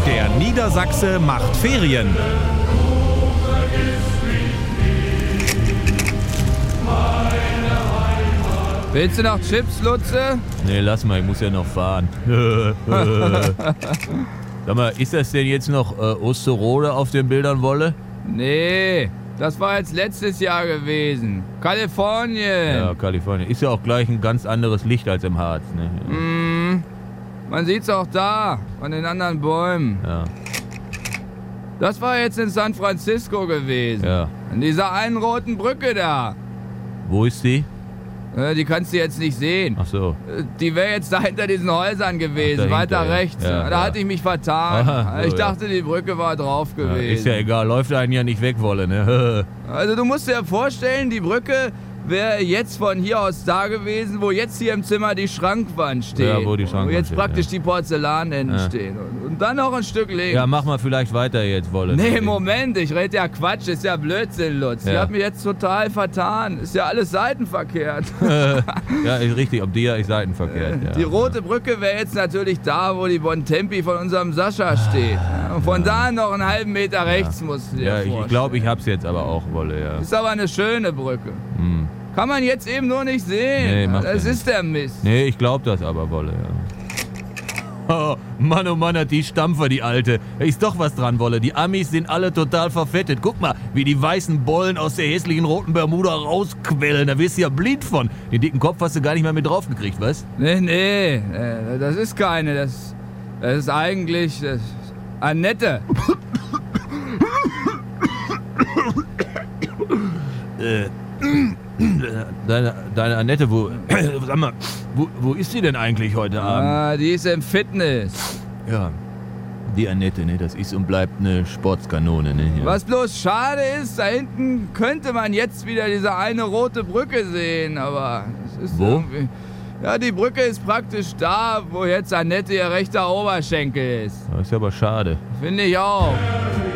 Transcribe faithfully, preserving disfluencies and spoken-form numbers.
Der Niedersachse macht Ferien. Willst du noch Chips, Lutze? Nee, lass mal, ich muss ja noch fahren. Sag mal, ist das denn jetzt noch äh, Osterode auf den Bildern, Wolle? Nee, das war jetzt letztes Jahr gewesen. Kalifornien. Ja, Kalifornien. Ist ja auch gleich ein ganz anderes Licht als im Harz, ne? Ja. Mm, man sieht's auch da, an den anderen Bäumen. Ja. Das war jetzt in San Francisco gewesen. Ja. An dieser einen roten Brücke da. Wo ist die? Äh, Die kannst du jetzt nicht sehen. Ach so. Äh, Die wäre jetzt da hinter diesen Häusern gewesen, Ach, dahinter, weiter ja. rechts. Ja, da ja. hatte ich mich vertan. Aha, so, ich ja. dachte, die Brücke war drauf Ja, gewesen. ist ja egal, läuft einen ja nicht weg, Wolle, ne? Also du musst dir vorstellen, die Brücke wäre jetzt von hier aus da gewesen, wo jetzt hier im Zimmer die Schrankwand steht. Ja, wo die Schrankwand Wo jetzt steht, praktisch ja. die Porzellanenden Ja. stehen. Und, und dann noch ein Stück links. Ja, mach mal vielleicht weiter jetzt, Wolle. Nee, Moment, ich rede ja Quatsch, ist ja Blödsinn, Lutz. Ja. Ich hab mich jetzt total vertan. Ist ja alles seitenverkehrt. Ja, ist richtig, ob die ja ist seitenverkehrt. Ja. Die rote Brücke wäre jetzt natürlich da, wo die Bontempi von unserem Sascha steht. Und von da noch einen halben Meter rechts musst du dir Ja, ich, vorstellen. ich glaube, ich hab's jetzt aber auch, Wolle, ja. Ist aber eine schöne Brücke. Hm. Kann man jetzt eben nur nicht sehen. Nee, macht das ja ist der Mist. Nee, ich glaub das aber, Wolle, ja. Oh, Mann, oh Mann, hat die Stampfer, die Alte. Da ist doch was dran, Wolle. Die Amis sind alle total verfettet. Guck mal, wie die weißen Bollen aus der hässlichen roten Bermuda rausquellen. Da wirst du ja blind von. Den dicken Kopf hast du gar nicht mehr mit draufgekriegt, was? Nee, nee, äh, das ist keine. Das, das ist eigentlich das Annette. Äh, deine, deine Annette, wo, sag mal, wo, wo ist sie denn eigentlich heute Abend? Ah, die ist im Fitness. Ja, die Annette, ne, das ist und bleibt eine Sportskanone, ne? Ja. Was bloß schade ist, da hinten könnte man jetzt wieder diese eine rote Brücke sehen, aber es ist Wo? irgendwie... Ja, die Brücke ist praktisch da, wo jetzt Annette ihr rechter Oberschenkel ist. Das ist aber schade. Finde ich auch.